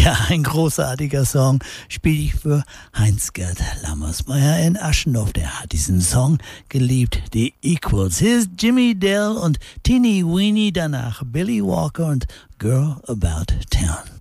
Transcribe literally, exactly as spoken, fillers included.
Ja, ein großartiger Song spiele ich für Heinz-Gerd Lammersmeyer in Aschendorf. Der hat diesen Song geliebt. Die Equals. Hier ist Jimmy Dale und Teeny Weeny, danach Billy Walker und Girl About Town.